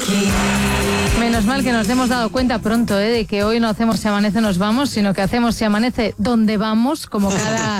Menos mal que nos hemos dado cuenta pronto, de que hoy no hacemos Si amanece nos vamos, sino que hacemos Si amanece donde vamos, como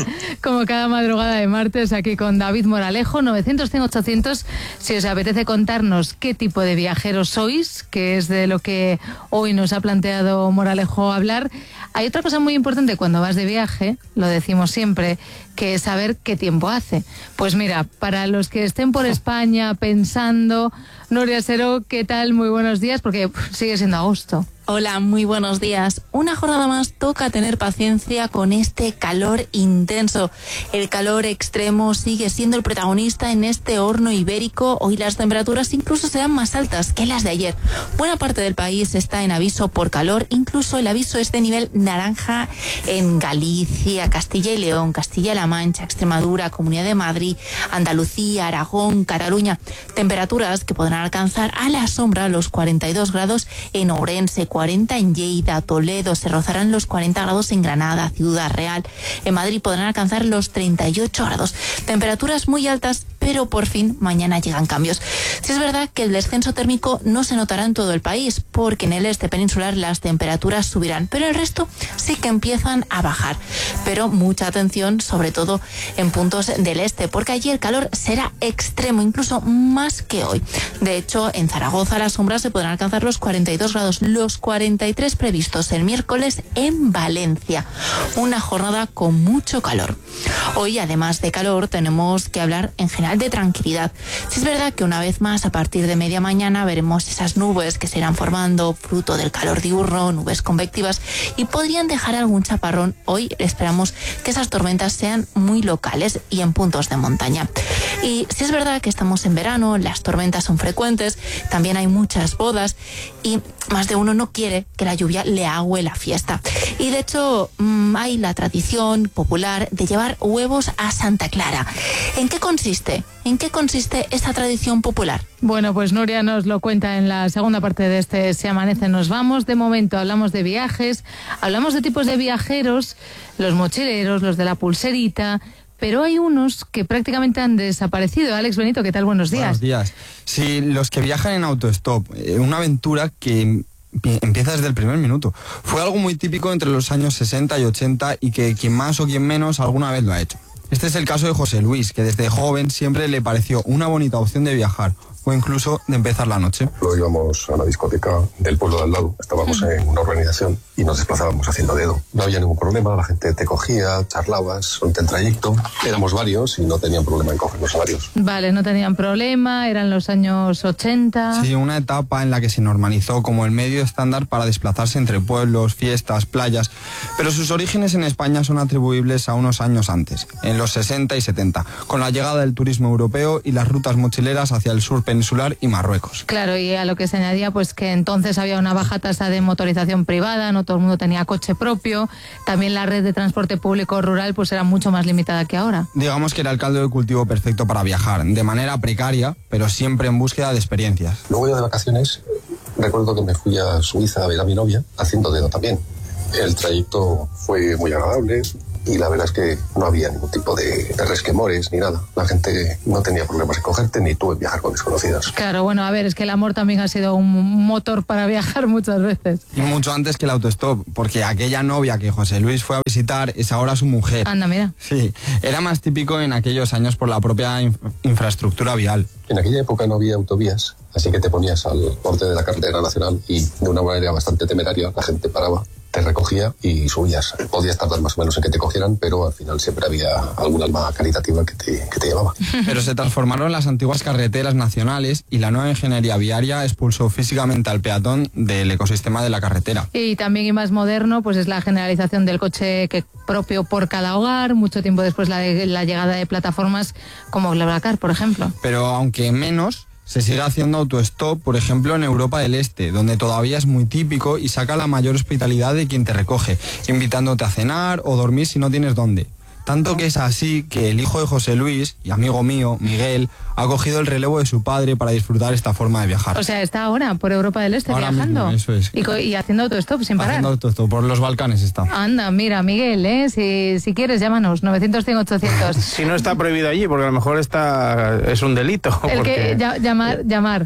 cada madrugada de martes, aquí con David Moralejo. 900-100-800, si os apetece contarnos qué tipo de viajeros sois, que es de lo que hoy nos ha planteado Moralejo hablar. Hay otra cosa muy importante cuando vas de viaje, lo decimos siempre, que es saber qué tiempo hace. Pues mira, para los que estén por España pensando, Nuria Seró, ¿qué tal? Muy buenos días, porque sigue siendo agosto. Hola, muy buenos días. Una jornada más toca tener paciencia con este calor intenso. El calor extremo sigue siendo el protagonista en este horno ibérico. Hoy las temperaturas incluso serán más altas que las de ayer. Buena parte del país está en aviso por calor. Incluso el aviso es de nivel naranja en Galicia, Castilla y León, Castilla-La Mancha, Extremadura, Comunidad de Madrid, Andalucía, Aragón, Cataluña. Temperaturas que podrán alcanzar a la sombra los 42 grados en Ourense, 40 en Lleida, Toledo, se rozarán los 40 grados en Granada, Ciudad Real. En Madrid podrán alcanzar los 38 grados. Temperaturas muy altas, pero por fin mañana llegan cambios. Sí es verdad que el descenso térmico no se notará en todo el país, porque en el este peninsular las temperaturas subirán, pero el resto sí que empiezan a bajar. Pero mucha atención, sobre todo en puntos del este, porque allí el calor será extremo, incluso más que hoy. De hecho, en Zaragoza a la sombra se podrán alcanzar los 42 grados, los 43 previstos el miércoles en Valencia. Una jornada con mucho calor. Hoy, además de calor, tenemos que hablar en general de tranquilidad. Sí es verdad que una vez más, a partir de media mañana, veremos esas nubes que se irán formando fruto del calor diurno, nubes convectivas, y podrían dejar algún chaparrón. Hoy esperamos que esas tormentas sean muy locales y en puntos de montaña. Y sí es verdad que estamos en verano, las tormentas son frecuentes, también hay muchas bodas y más de uno no quiere que la lluvia le agüe la fiesta. Y de hecho hay la tradición popular de llevar huevos a Santa Clara. ¿En qué consiste? ¿En qué consiste esta tradición popular? Bueno, pues Nuria nos lo cuenta en la segunda parte de este Si amanece nos vamos. De momento hablamos de viajes, hablamos de tipos de viajeros, los mochileros, los de la pulserita, pero hay unos que prácticamente han desaparecido. Alex Benito, ¿qué tal? Buenos días. Buenos días. Sí, los que viajan en autostop, una aventura que empieza desde el primer minuto. Fue algo muy típico entre los años 60 y 80 y que quien más o quien menos alguna vez lo ha hecho. Este es el caso de José Luis, que desde joven siempre le pareció una bonita opción de viajar o incluso de empezar la noche. Luego íbamos a la discoteca del pueblo de al lado, estábamos en una urbanización y nos desplazábamos haciendo dedo. No había ningún problema, la gente te cogía, charlabas durante el trayecto. Éramos varios y no tenían problema en cogernos a varios. Vale, no tenían problema, eran los años 80. Sí, una etapa en la que se normalizó como el medio estándar para desplazarse entre pueblos, fiestas, playas, pero sus orígenes en España son atribuibles a unos años antes, en los 60 y 70, con la llegada del turismo europeo y las rutas mochileras hacia el sur peninsular y Marruecos. Claro, y a lo que se añadía pues que entonces había una baja tasa de motorización privada, no todo el mundo tenía coche propio, también la red de transporte público rural pues era mucho más limitada que ahora. Digamos que era el caldo de cultivo perfecto para viajar, de manera precaria, pero siempre en búsqueda de experiencias. Luego yo de vacaciones recuerdo que me fui a Suiza a ver a mi novia haciendo dedo también. El trayecto fue muy agradable y la verdad es que no había ningún tipo de resquemores ni nada. La gente no tenía problemas en cogerte ni tú en viajar con desconocidos. Claro, bueno, a ver, es que el amor también ha sido un motor para viajar muchas veces. Y mucho antes que el autostop, porque aquella novia que José Luis fue a visitar es ahora su mujer. Anda, mira. Sí, era más típico en aquellos años por la propia infraestructura vial. En aquella época no había autovías, así que te ponías al borde de la carretera nacional y de una manera bastante temeraria la gente paraba, te recogía y subías. Podías tardar más o menos en que te cogieran, pero al final siempre había algún alma caritativa que te llevaba. Pero se transformaron las antiguas carreteras nacionales y la nueva ingeniería viaria expulsó físicamente al peatón del ecosistema de la carretera. Y también, y más moderno, pues es la generalización del coche propio por cada hogar, mucho tiempo después la llegada de plataformas como BlaBlaCar, por ejemplo. Pero aunque menos, se sigue haciendo autostop, por ejemplo, en Europa del Este, donde todavía es muy típico y saca la mayor hospitalidad de quien te recoge, invitándote a cenar o dormir si no tienes dónde. Tanto que es así que el hijo de José Luis y amigo mío, Miguel, ha cogido el relevo de su padre para disfrutar esta forma de viajar. O sea, está ahora por Europa del Este ahora viajando. Mismo, eso es. Y haciendo autostop sin parar. Haciendo autostop, por los Balcanes está. Anda, mira, Miguel, si quieres, llámanos, 900-100-800. Si no está prohibido allí, porque a lo mejor es un delito. El porque... que llamar.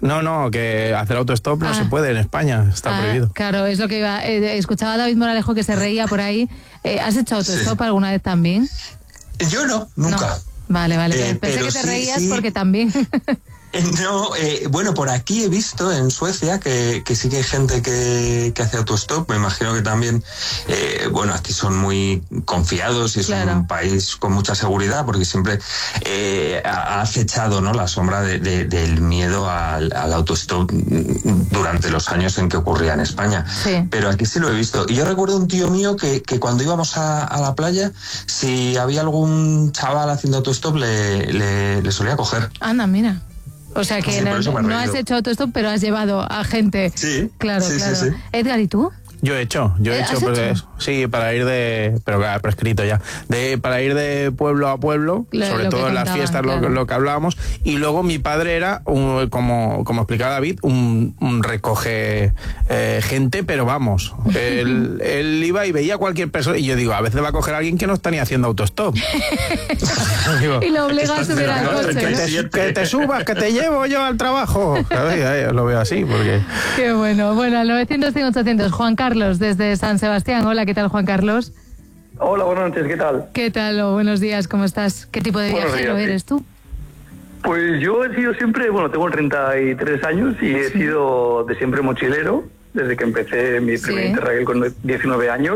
No, que hacer autostop no se puede en España, está prohibido. Claro, es lo que iba. Escuchaba a David Moralejo que se reía por ahí. ¿Has hecho autostop alguna vez también? Yo no, nunca. No. Vale, pensé que te reías porque también. No, bueno, por aquí he visto en Suecia que sí que hay gente que hace autostop. Me imagino que también, bueno, aquí son muy confiados y es un país con mucha seguridad, porque siempre ha acechado, ¿no?, la sombra del miedo al autostop durante los años en que ocurría en España. Sí. Pero aquí sí lo he visto. Y yo recuerdo un tío mío que cuando íbamos a la playa, si había algún chaval haciendo autostop, le solía coger. Anda, mira. O sea que no has hecho autostop, pero has llevado a gente. Sí, claro. Sí. Edgar, ¿y tú? Yo he hecho, porque sí, para ir pero claro, prescrito ya, para ir de pueblo a pueblo, sobre todo en las fiestas, lo que hablábamos, y luego mi padre era, como explicaba David, un recoge gente, pero vamos, él iba y veía a cualquier persona, y yo digo, a veces va a coger a alguien que no está ni haciendo autostop. Y lo obliga a subir al coche, que te subas, que te llevo yo al trabajo. Lo veo así, porque... Qué bueno, al 900-100-800, Juan Carlos, desde San Sebastián. Hola, ¿qué tal, Juan Carlos? Hola, buenas noches, ¿qué tal? ¿Qué tal? Buenos días, ¿cómo estás? ¿Qué tipo de viajero eres tú? Pues yo he sido siempre, tengo 33 años y he sido de siempre mochilero, desde que empecé mi primer Interrail con 19 años.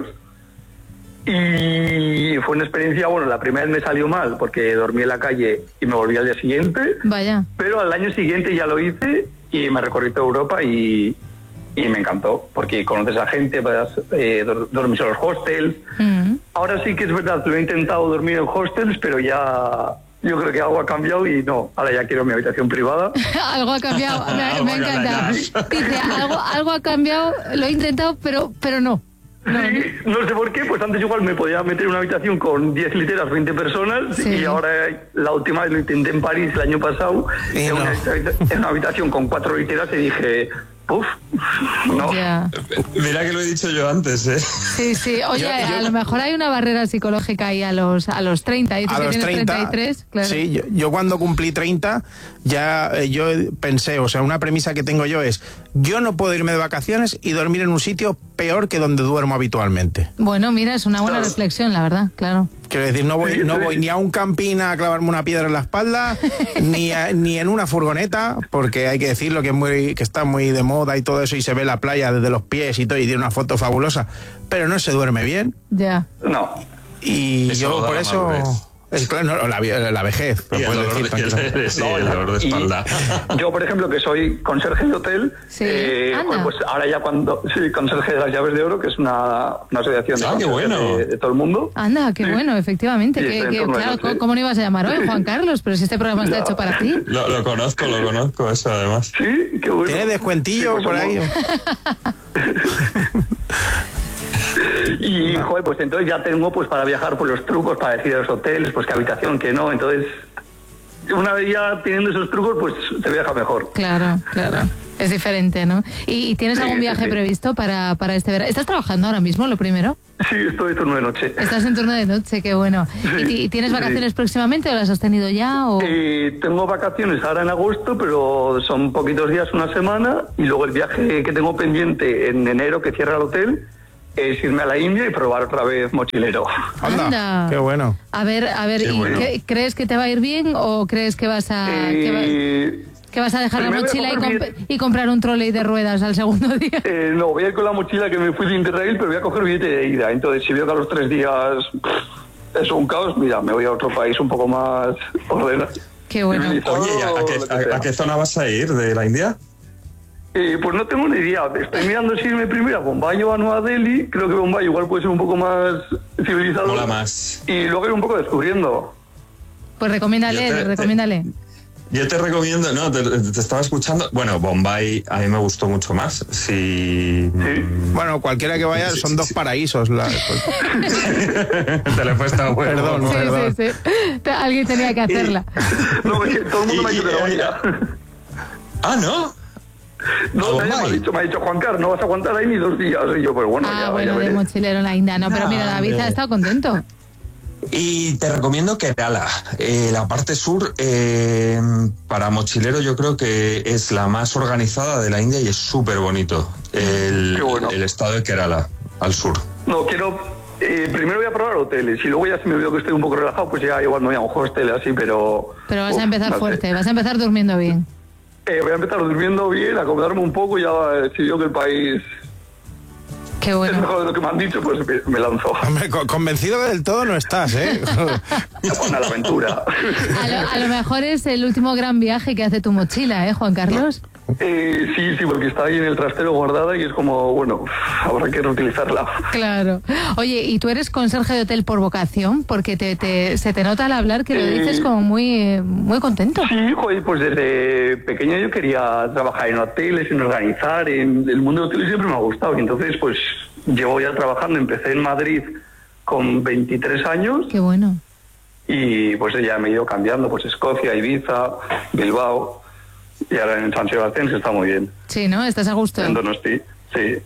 Y fue una experiencia, la primera vez me salió mal porque dormí en la calle y me volví al día siguiente. Vaya. Pero al año siguiente ya lo hice y me recorrí toda Europa y me encantó, porque conoces a gente, dormís en los hostels. Ahora sí que es verdad, lo he intentado dormir en hostels, pero ya yo creo que algo ha cambiado y no, ahora ya quiero mi habitación privada. Algo ha cambiado, me encanta. Dice, algo ha cambiado, lo he intentado, pero no. Sí, no sé por qué, pues antes igual me podía meter en una habitación con 10 literas, 20 personas, y ahora la última vez lo intenté en París el año pasado, en una habitación con 4 literas, y dije... Uf, no. Yeah. Mira que lo he dicho yo antes, ¿eh? Sí. Oye, a lo mejor hay una barrera psicológica ahí a los 30. Dices que tienes 33, claro. Sí, yo cuando cumplí 30, ya yo pensé, una premisa que tengo yo es, yo no puedo irme de vacaciones y dormir en un sitio peor que donde duermo habitualmente. Bueno, mira, es una buena reflexión, la verdad, claro. Quiero decir, no voy ni a un camping a clavarme una piedra en la espalda, ni en una furgoneta, porque hay que decirlo que está muy de moda y todo eso, y se ve la playa desde los pies y todo, y tiene una foto fabulosa, pero no se duerme bien. Ya. No. Y eso yo por eso... Es claro, la vejez, pero puedes decir tranquilamente. El dolor de espalda. Yo, por ejemplo, que soy conserje de hotel, pues ahora ya conserje de las llaves de oro, que es una asociación de todo el mundo. Anda, qué bueno, efectivamente. Claro, ¿cómo no ibas a llamar hoy, Juan Carlos? Pero si este programa está hecho para ti. Lo conozco, eso además. Sí, qué bueno. ¿Tiene descuentillo por ahí? Y, pues entonces ya tengo para viajar por los trucos, para decir a los hoteles, pues qué habitación, qué no. Entonces, una vez ya teniendo esos trucos, pues te viaja mejor. Claro. Es diferente, ¿no? ¿Y tienes algún viaje previsto para este verano? ¿Estás trabajando ahora mismo, lo primero? Sí, estoy en turno de noche. Estás en turno de noche, qué bueno. Sí, ¿Y tienes vacaciones próximamente o las has tenido ya? O... tengo vacaciones ahora en agosto, pero son poquitos días, una semana, y luego el viaje que tengo pendiente en enero, que cierra el hotel, es irme a la India y probar otra vez mochilero. Anda. Qué bueno. A ver, bueno. ¿Crees que te va a ir bien o crees que vas a... que vas a dejar la mochila y comprar un trolley de ruedas al segundo día? No, voy a ir con la mochila que me fui de Interrail, pero voy a coger billete de ida. Entonces, si veo que a los 3 días es un caos, mira, me voy a otro país un poco más ordenado. Qué bueno. Oye, ¿a qué zona vas a ir de la India? Pues no tengo ni idea. Estoy mirando si irme primero a Bombay o a Nueva Delhi. Creo que Bombay igual puede ser un poco más civilizado. Mola más. Y luego ir un poco descubriendo. Pues recomiéndale. Yo te recomiendo, te estaba escuchando. Bueno, Bombay a mí me gustó mucho más. Sí. Bueno, cualquiera que vaya son 2 paraísos. Te lo he puesto bueno. Perdón. Sí. Alguien tenía que hacerla. No, es que todo el mundo me ha dicho que la vaya. Ah, ¿no? No, me ha dicho Juan Carlos, no vas a aguantar ahí ni 2 días. Y yo, pues bueno, de mochilero en la India. No, pero mira, David ha estado contento. Y te recomiendo Kerala. La parte sur, para mochilero, yo creo que es la más organizada de la India y es súper bonito. El estado de Kerala, al sur. No, quiero... primero voy a probar hoteles y luego ya si me veo que estoy un poco relajado, pues ya igual me voy a un hostel así, pero... Pero vas a empezar fuerte, vas a empezar durmiendo bien. Voy a empezar durmiendo bien, acomodarme un poco y ya si veo que el país... Qué bueno. Es mejor de lo que me han dicho, pues me lanzo. Hombre, convencido del todo no estás, ¿eh? A la aventura. A lo mejor es el último gran viaje que hace tu mochila, ¿eh, Juan Carlos? Sí, porque está ahí en el trastero guardada y es como, bueno, habrá que reutilizarla. Claro. Oye, ¿y tú eres conserje de hotel por vocación? Porque se te nota al hablar que lo dices como muy contento. Sí, joder, pues desde pequeño yo quería trabajar en hoteles, en organizar, en el mundo de hoteles siempre me ha gustado. Y entonces, pues, llevo ya trabajando, empecé en Madrid con 23 años. Qué bueno. Y pues ya me he ido cambiando, pues Escocia, Ibiza, Bilbao... Y ahora en San Sebastián se está muy bien. Sí, ¿no? ¿Estás a gusto? En Donosti, sí.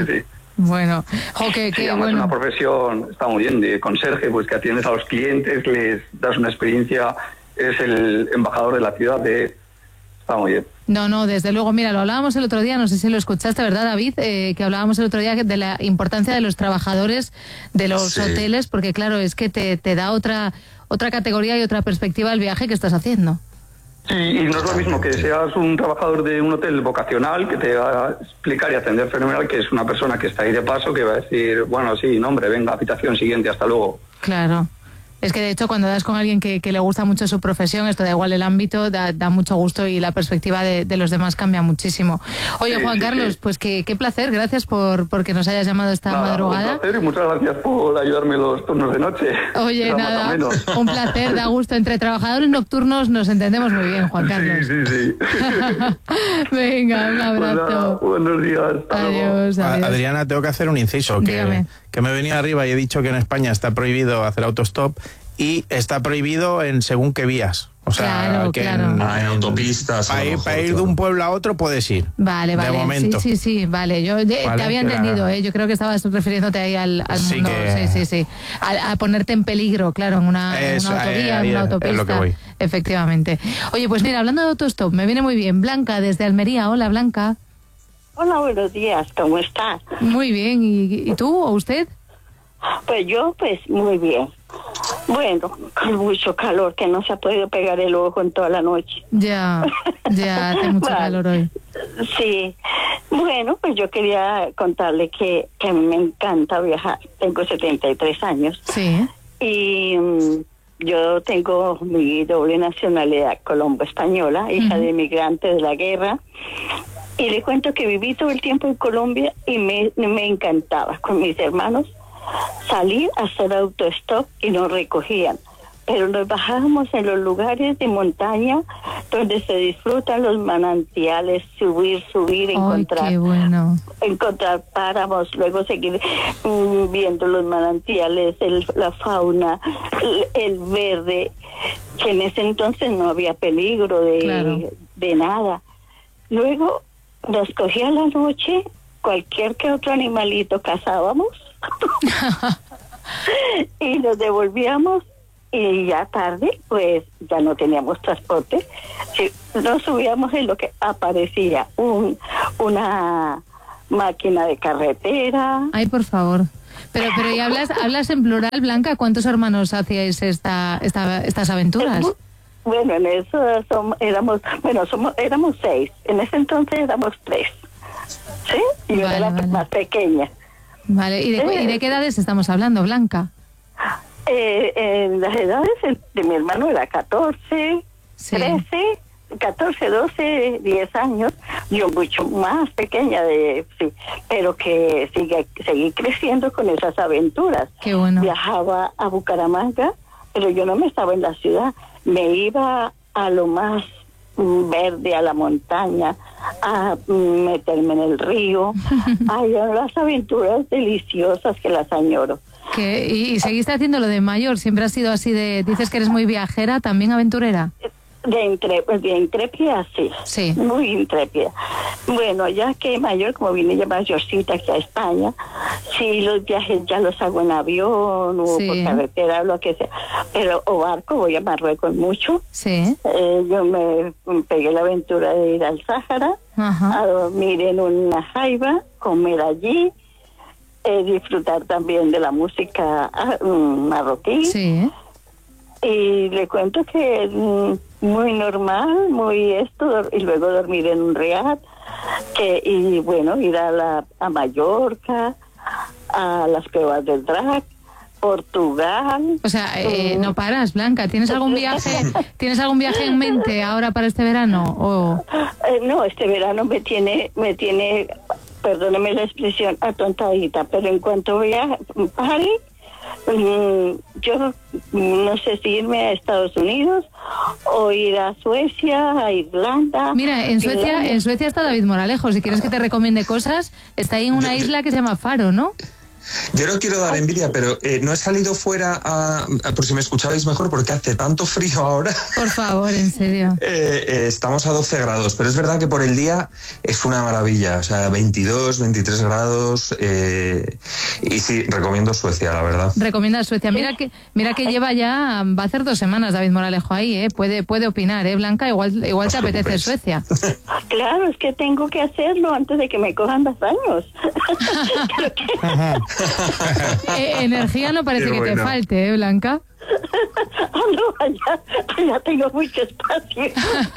Bueno, qué bueno. Es una profesión, está muy bien, de conserje, pues que atiendes a los clientes, les das una experiencia, eres el embajador de la ciudad, está muy bien. No, desde luego, mira, lo hablábamos el otro día, no sé si lo escuchaste, ¿verdad, David? Que hablábamos el otro día de la importancia de los trabajadores de los hoteles, porque claro, es que te da otra categoría y otra perspectiva al viaje que estás haciendo. Sí, y no es lo mismo que seas un trabajador de un hotel vocacional que te va a explicar y atender fenomenal, que es una persona que está ahí de paso, que va a decir, bueno, sí, nombre, venga, habitación siguiente, hasta luego. Claro. Es que de hecho cuando das con alguien que le gusta mucho su profesión, esto da igual el ámbito, da mucho gusto y la perspectiva de los demás cambia muchísimo. Oye, Juan Carlos, pues qué placer, gracias porque nos hayas llamado esta madrugada. Un placer y muchas gracias por ayudarme los turnos de noche. Oye, nada, un placer, da gusto. Entre trabajadores nocturnos nos entendemos muy bien, Juan Carlos. Sí. Venga, un abrazo. Buenos días. Adiós. Adriana, tengo que hacer un inciso. Que me he venido arriba y he dicho que en España está prohibido hacer autostop y está prohibido en según qué vías. O sea, claro. En autopistas. Para ir de un pueblo a otro puedes ir. Vale. De momento. Sí, vale. Yo te había entendido, Yo creo que estabas refiriéndote ahí al mundo. Sí. A ponerte en peligro, claro, en una autovía, en una autopista. Es lo que voy. Efectivamente. Oye, pues mira, hablando de autostop, me viene muy bien. Blanca, desde Almería. Hola, Blanca. Hola, buenos días, ¿cómo estás? Muy bien, ¿y tú o usted? Pues yo, muy bien. Bueno, con mucho calor, que no se ha podido pegar el ojo en toda la noche. Ya, hace mucho calor hoy. Sí, bueno, pues yo quería contarle que a mí me encanta viajar. Tengo 73 años. Sí. Y yo tengo mi doble nacionalidad colombo-española, hija de inmigrantes de la guerra. Y le cuento que viví todo el tiempo en Colombia y me encantaba con mis hermanos salir a hacer autostop y nos recogían. Pero nos bajábamos en los lugares de montaña donde se disfrutan los manantiales, subir, encontrar. Qué bueno. Encontrar páramos, luego seguir viendo los manantiales, la fauna, el verde, que en ese entonces no había peligro de nada. Luego nos cogía la noche, cualquier que otro animalito cazábamos y nos devolvíamos y ya tarde pues ya no teníamos transporte. Nos subíamos en lo que aparecía una máquina de carretera. Ay, por favor. Pero ¿y hablas en plural, Blanca? ¿Cuántos hermanos hacíais estas aventuras? Bueno, en eso éramos 6. En ese entonces éramos 3. ¿Sí? Y yo era la más pequeña. Vale, ¿y de qué edades estamos hablando, Blanca? En las edades de mi hermano era 14, 13, 14, 12, 10 años. Yo mucho más pequeña, pero que seguí creciendo con esas aventuras. Qué bueno. Viajaba a Bucaramanga, pero yo no me estaba en la ciudad. Me iba a lo más verde, a la montaña, a meterme en el río. Ay, las aventuras deliciosas que las añoro. ¿Y seguiste haciendo lo de mayor? ¿Siempre has sido así dices que eres muy viajera, también aventurera? De intrépida, sí. Muy intrépida. Bueno, ya que mayor, como vine ya mayorcita aquí a España, Sí, los viajes ya los hago en avión o por carretera, lo que sea. Pero o barco, voy a Marruecos mucho. Sí. Yo me pegué la aventura de ir al Sáhara, a dormir en una jaiba, comer allí, disfrutar también de la música marroquí. Sí. Y le cuento que es muy normal, y luego dormir en un riad, y bueno, ir a Mallorca, a las cuevas del Drac, Portugal. O sea, no paras, Blanca. ¿Tienes algún viaje en mente ahora para este verano? ¿O? No, este verano me tiene, perdóneme la expresión, atontadita, pero en cuanto pare, yo no sé si irme a Estados Unidos o ir a Suecia, a Irlanda. Mira, en Suecia está David Moralejo. Si quieres que te recomiende cosas, está ahí en una isla que se llama Faro, ¿no? Yo no quiero dar envidia, pero no he salido fuera por si me escuchabais mejor, porque hace tanto frío ahora. Por favor, en serio. Estamos a 12 grados, pero es verdad que por el día es una maravilla, o sea, 22, 23 grados, y sí, recomiendo Suecia, la verdad. Recomienda Suecia. Mira que va a hacer 2 semanas David Moralejo ahí, puede opinar, Blanca, igual te apetece Suecia. Claro, es que tengo que hacerlo antes de que me cojan 2 años. Energía no parece que te falte, Blanca. No, allá tengo mucho espacio.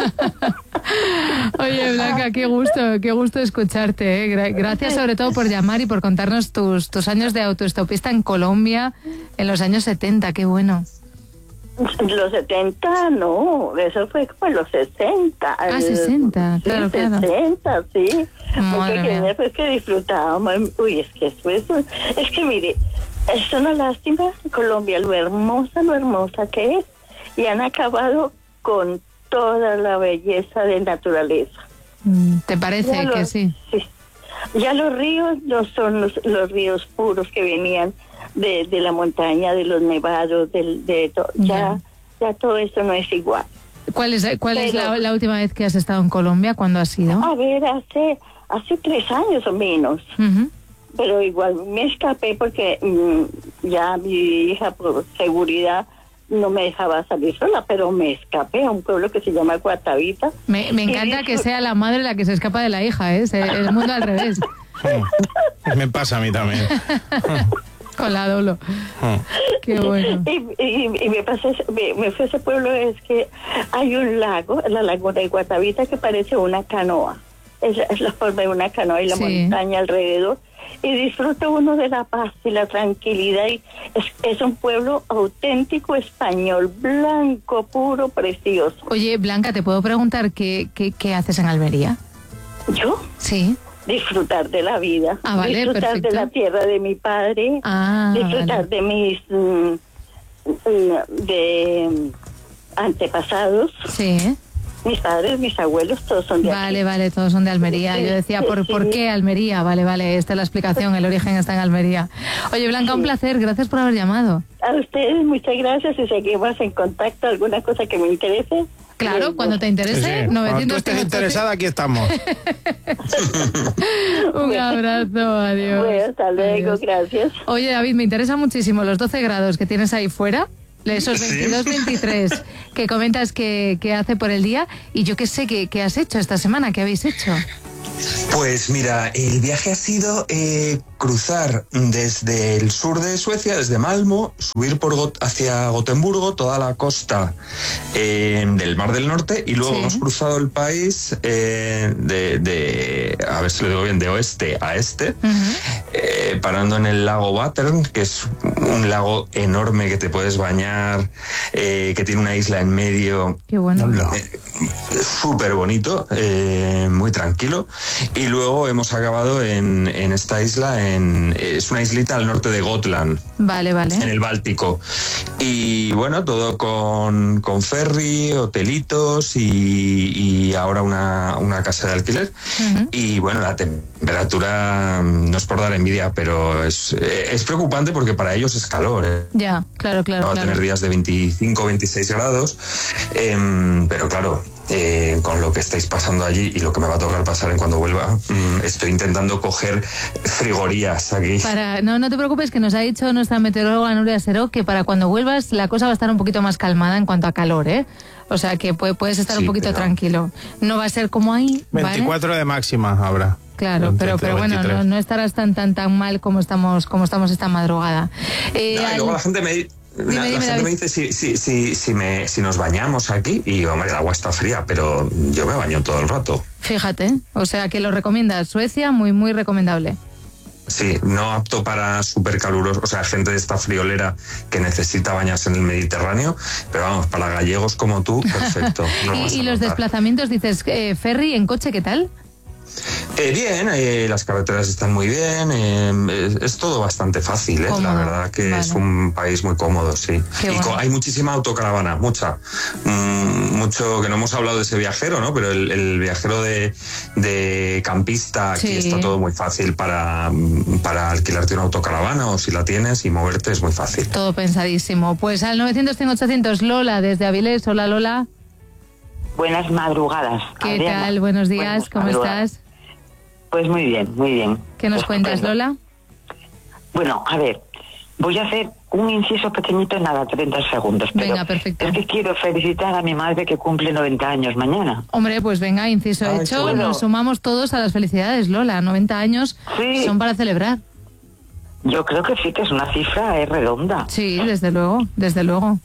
Oye, Blanca, qué gusto escucharte, Gracias sobre todo por llamar y por contarnos tus años de autoestopista en Colombia en los años 70, qué bueno. Los 70, no, eso fue como en los 60. 60, sí, claro. 60, sí. Madre mía. Pues que disfrutábamos. Uy, es que es que mire, es una lástima Colombia, lo hermosa que es, y han acabado con toda la belleza de naturaleza. ¿Te parece que sí? Sí. Ya los ríos no son los ríos puros que venían de la montaña, de los nevados, ya todo eso no es igual. ¿Cuál es la última vez que has estado en Colombia? ¿Cuándo has ido? A ver, hace 3 años o menos. Pero igual me escapé porque ya mi hija por seguridad no me dejaba salir sola, pero me escapé a un pueblo que se llama Guatavita. Me encanta que sea la madre la que se escapa de la hija, el mundo al revés. Me pasa a mí también. Con la Dolo. Qué bueno. Y me fui a ese pueblo, es que hay un lago, la laguna de Guatavita, que parece una canoa. Es la forma de una canoa y la montaña alrededor. Y disfruta uno de la paz y la tranquilidad. Y es un pueblo auténtico español, blanco, puro, precioso. Oye, Blanca, ¿te puedo preguntar qué haces en Almería? ¿Yo? Sí. Disfrutar de la vida, vale, disfrutar perfecto. de la tierra de mi padre, disfrutar de mis de antepasados. Sí. Mis padres, mis abuelos, todos son de aquí. Vale, todos son de Almería. Sí, yo decía, ¿por qué Almería? Vale, esta es la explicación, el origen está en Almería. Oye, Blanca, un placer, gracias por haber llamado. A ustedes, muchas gracias, y seguimos en contacto, alguna cosa que me interese. Claro, cuando te interese, sí. 900. Cuando tú estés interesada, aquí estamos. Un abrazo, adiós. Bueno, hasta luego, adiós. Gracias. Oye, David, me interesa muchísimo los 12 grados que tienes ahí fuera, esos 22, 23 que comentas que hace por el día, y yo qué sé, ¿qué has hecho esta semana? ¿Qué habéis hecho? Pues mira, el viaje ha sido cruzar desde el sur de Suecia, desde Malmö, subir hacia Gotemburgo, toda la costa del Mar del Norte, y luego hemos cruzado el país a ver si lo digo bien, de oeste a este, parando en el lago Vatern, que es un lago enorme que te puedes bañar, que tiene una isla en medio. Qué bueno. Súper bonito, muy tranquilo. Y luego hemos acabado en esta isla, es una islita al norte de Gotland. Vale. En el Báltico. Y bueno, todo con ferry, hotelitos y ahora una casa de alquiler. Y bueno, la temperatura, no es por dar envidia, pero es preocupante porque para ellos es calor. Ya, claro. Va a tener días de 25, 26 grados. Pero claro, con lo que estáis pasando allí y lo que me va a tocar pasar en cuando vuelva, estoy intentando coger frigorías aquí. No te preocupes, que nos ha dicho nuestra meteoróloga Nuria Seró que para cuando vuelvas la cosa va a estar un poquito más calmada en cuanto a calor, ¿eh? O sea que puedes estar un poquito tranquilo. No va a ser como ahí, 24 ¿vale? de máxima habrá. Claro, pero bueno, no estarás tan mal como estamos esta madrugada. Y luego la gente me dice si nos bañamos aquí, y hombre, el agua está fría, pero yo me baño todo el rato. Fíjate, o sea que lo recomiendas. Suecia, muy, muy recomendable. Sí, no apto para súper calurosos, o sea, gente de esta friolera que necesita bañarse en el Mediterráneo, pero vamos, para gallegos como tú, perfecto. ¿Y los desplazamientos, dices, ferry en coche, qué tal? Bien, las carreteras están muy bien, es todo bastante fácil, la verdad que es un país muy cómodo, sí. Hay muchísima autocaravana, mucho que no hemos hablado de ese viajero, ¿no? Pero el viajero de campista, aquí está todo muy fácil para alquilarte una autocaravana, o si la tienes y moverte es muy fácil. Todo pensadísimo. Pues al 900-800, Lola desde Avilés. Hola, Lola. Buenas madrugadas. ¿Qué Adriana? tal? Buenos días, ¿cómo estás? Pues muy bien, muy bien. ¿Qué nos cuentas, Lola? Bueno, a ver, voy a hacer un inciso pequeñito, nada, 30 segundos. Pero venga, perfecto. Es que quiero felicitar a mi madre que cumple 90 años mañana. Hombre, pues venga, inciso hecho, bueno. Nos sumamos todos a las felicidades, Lola. 90 años son para celebrar. Yo creo que sí, que es una cifra redonda. Sí, desde luego, desde luego.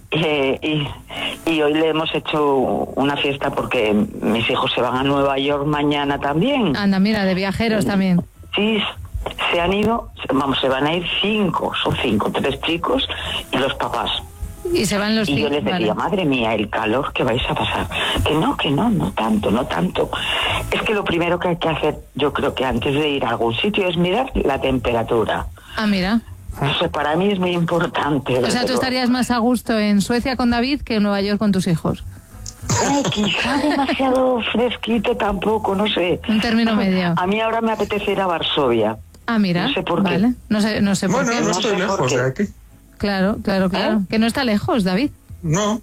Y hoy le hemos hecho una fiesta porque mis hijos se van a Nueva York mañana también. Anda, mira, de viajeros también. Sí, se han ido, se van a ir 5, son 5, 3 chicos y los papás. Y se van los Y yo les decía, madre mía, el calor que vais a pasar. Que no tanto. Es que lo primero que hay que hacer, yo creo que antes de ir a algún sitio, es mirar la temperatura. Ah, mira. Eso para mí es muy importante. O sea, tú estarías más a gusto en Suecia con David que en Nueva York con tus hijos. Quizá demasiado fresquito tampoco, no sé. Un término medio. A mí ahora me apetece ir a Varsovia. Ah, mira. No sé por qué. Vale. No sé por qué. Bueno, no estoy lejos de aquí. Claro. Que no está lejos, David. No.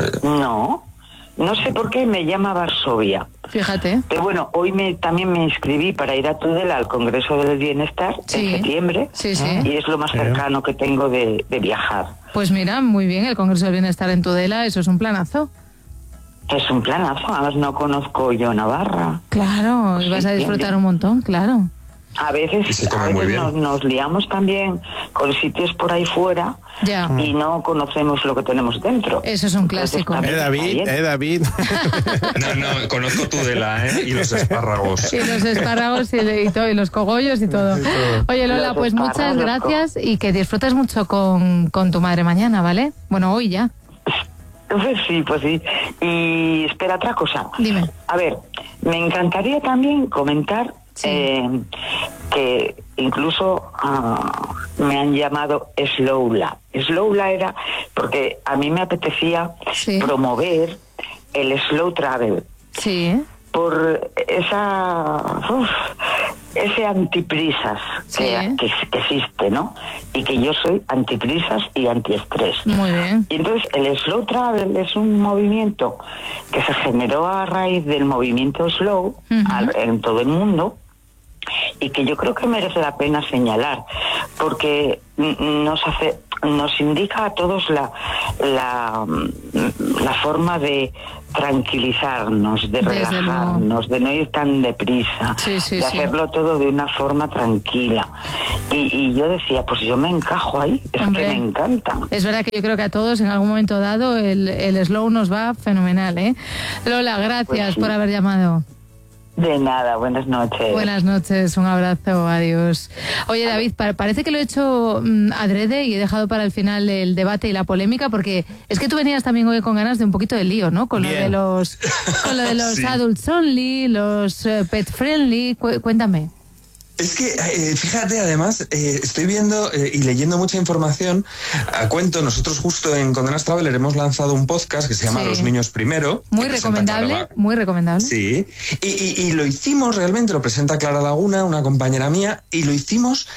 No sé por qué me llama Varsovia. Fíjate. Pero bueno, hoy también me inscribí para ir a Tudela al Congreso del Bienestar en septiembre. Sí. Y es lo más cercano que tengo de viajar. Pues mira, muy bien, el Congreso del Bienestar en Tudela, eso es un planazo. Es un planazo, además no conozco yo Navarra. Claro, y vas a disfrutar un montón, claro. A veces nos liamos también con sitios por ahí fuera y no conocemos lo que tenemos dentro. Eso es un clásico. David. No, conozco Tudela, y los espárragos. Y los espárragos y los cogollos y todo. Oye, Lola, pues muchas gracias y que disfrutes mucho con tu madre mañana, ¿vale? Bueno, hoy ya. Pues sí. Y espera, otra cosa. Dime. A ver, me encantaría también comentar que incluso me han llamado Slowla. Slowla era porque a mí me apetecía promover el slow travel. Sí. Por ese antiprisas que existe, ¿no? Y que yo soy antiprisas y antiestrés. Muy bien. Y entonces el slow travel es un movimiento que se generó a raíz del movimiento slow en todo el mundo, y que yo creo que merece la pena señalar, porque nos indica a todos la forma de tranquilizarnos, de relajarnos, de no ir tan deprisa, de hacerlo todo de una forma tranquila. Y yo decía, pues yo me encajo ahí, que me encanta. Es verdad que yo creo que a todos en algún momento dado el slow nos va fenomenal, ¿eh? Lola, gracias por haber llamado. De nada, buenas noches. Buenas noches, un abrazo, adiós. Oye, David, parece que lo he hecho adrede y he dejado para el final el debate y la polémica, porque es que tú venías también hoy con ganas de un poquito de lío, ¿no? Con lo de los adults only, los pet friendly. Cuéntame. Es que, fíjate, además, estoy viendo y leyendo mucha información. A cuento, nosotros justo en Condenas Traveler hemos lanzado un podcast que se llama Los Niños Primero. Muy recomendable, muy recomendable. Sí, y lo hicimos realmente, lo presenta Clara Laguna, una compañera mía, y lo hicimos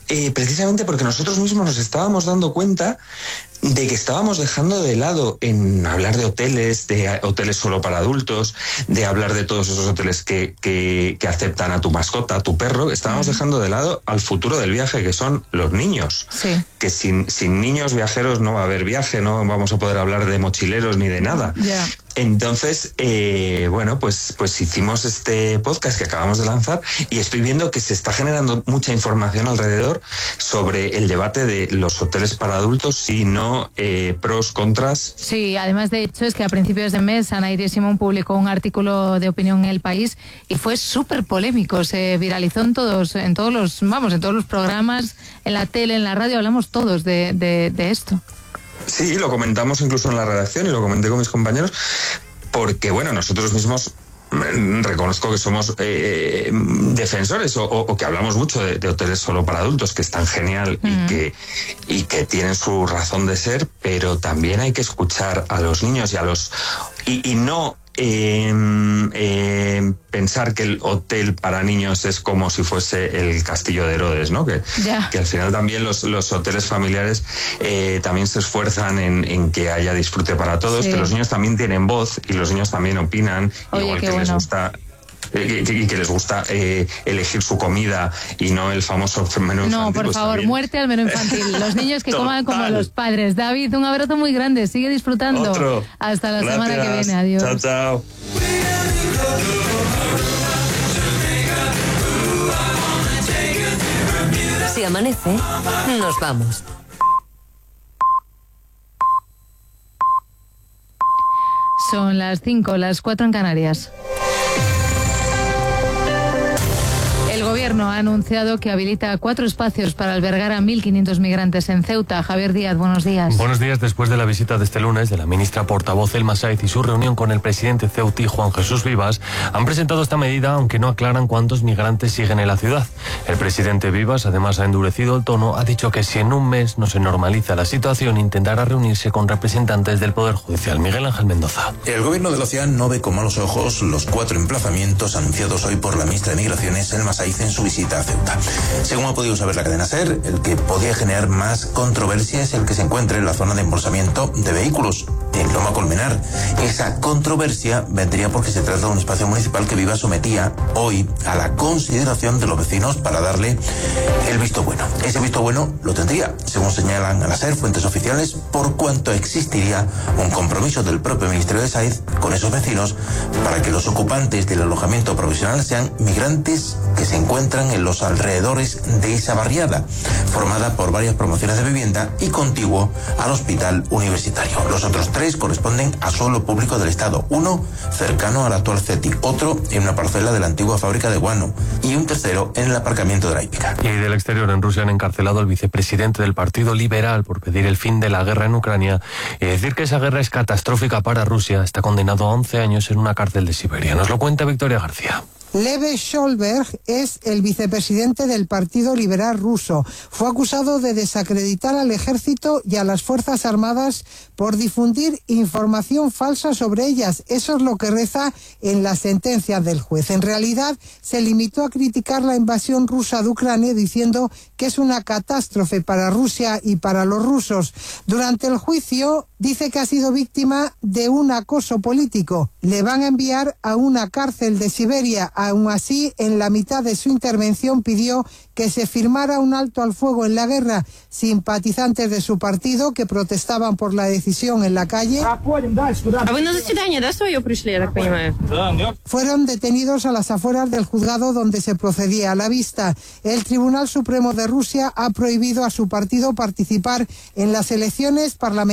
precisamente porque nosotros mismos nos estábamos dando cuenta de que estábamos dejando de lado en hablar de hoteles solo para adultos, de hablar de todos esos hoteles que aceptan a tu mascota, a tu perro. Estábamos dejando de lado al futuro del viaje, que son los niños. Sí. Que sin niños viajeros no va a haber viaje, no vamos a poder hablar de mochileros ni de nada. Yeah. Entonces, pues hicimos este podcast que acabamos de lanzar y estoy viendo que se está generando mucha información alrededor sobre el debate de los hoteles para adultos, si no, pros, contras. Sí, además de hecho es que a principios de mes Ana Iris Simón publicó un artículo de opinión en El País y fue súper polémico, se viralizó en todos los programas, en la tele, en la radio, hablamos todos de esto. Sí, lo comentamos incluso en la redacción y lo comenté con mis compañeros, porque bueno, nosotros mismos reconozco que somos defensores o que hablamos mucho de hoteles solo para adultos, que están genial y que tienen su razón de ser, pero también hay que escuchar a los niños y no pensar que el hotel para niños es como si fuese el castillo de Herodes, ¿no? Que al final también los hoteles familiares también se esfuerzan en que haya disfrute para todos, que los niños también tienen voz y los niños también opinan. Oye, igual que les gusta que les gusta elegir su comida y no el famoso menú infantil. No, por favor, también. Muerte al menú infantil. Los niños que coman como los padres. David, un abrazo muy grande. Sigue disfrutando. Otro. Hasta la semana que viene. Adiós. Chao, chao. Si amanece, nos vamos. Son las 5, las 4 en Canarias. El Gobierno ha anunciado que habilita 4 espacios para albergar a 1.500 migrantes en Ceuta. Javier Díaz, buenos días. Buenos días. Después de la visita de este lunes de la ministra portavoz Elma Sáez y su reunión con el presidente ceutí Juan Jesús Vivas, han presentado esta medida, aunque no aclaran cuántos migrantes siguen en la ciudad. El presidente Vivas, además, ha endurecido el tono, ha dicho que si en un mes no se normaliza la situación, intentará reunirse con representantes del Poder Judicial. Miguel Ángel Mendoza. El Gobierno de la ciudad no ve con malos ojos los 4 emplazamientos anunciados hoy por la ministra de Migraciones, Elma Sáez, en su visita a Ceuta. Según ha podido saber la cadena SER, el que podría generar más controversia es el que se encuentre en la zona de embolsamiento de vehículos, en Loma Colmenar. Esa controversia vendría porque se trata de un espacio municipal que Vivas sometía hoy a la consideración de los vecinos para darle el visto bueno. Ese visto bueno lo tendría, según señalan a la SER fuentes oficiales, por cuanto existiría un compromiso del propio Ministerio de Sáez con esos vecinos para que los ocupantes del alojamiento provisional sean migrantes que se encuentran en los alrededores de esa barriada, formada por varias promociones de vivienda y contiguo al hospital universitario. Los otros 3 corresponden a suelo público del Estado, uno cercano al actual CETI, otro en una parcela de la antigua fábrica de guano y un tercero en el aparcamiento de la hípica. Y del exterior, en Rusia han encarcelado al vicepresidente del Partido Liberal por pedir el fin de la guerra en Ucrania y decir que esa guerra es catastrófica para Rusia. Está condenado a 11 años en una cárcel de Siberia. Nos lo cuenta Victoria García. Lev Sholberg es el vicepresidente del Partido Liberal ruso. Fue acusado de desacreditar al ejército y a las Fuerzas Armadas por difundir información falsa sobre ellas. Eso es lo que reza en la sentencia del juez. En realidad, se limitó a criticar la invasión rusa de Ucrania diciendo que es una catástrofe para Rusia y para los rusos. Durante el juicio, dice que ha sido víctima de un acoso político. Le van a enviar a una cárcel de Siberia. Aún así, en la mitad de su intervención pidió que se firmara un alto al fuego en la guerra. Simpatizantes de su partido que protestaban por la decisión en la calle fueron detenidos a las afueras del juzgado donde se procedía a la vista. El Tribunal Supremo de Rusia ha prohibido a su partido participar en las elecciones parlamentarias